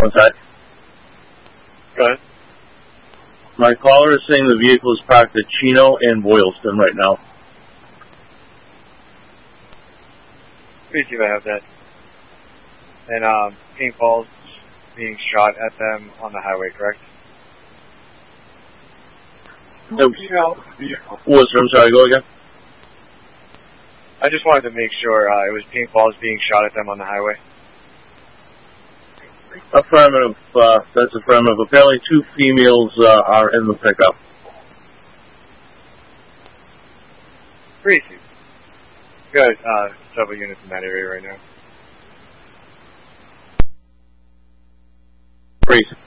One side. Go ahead. My caller is saying the vehicle is parked at Chino and Boylston right now. Please see if I have that. And paintballs being shot at them on the highway, correct? I'm sorry, go again? I just wanted to make sure it was paintballs being shot at them on the highway. Affirmative, that's affirmative. Apparently 2 females are in the pickup. Crazy. Got several units in that area right now. Crazy.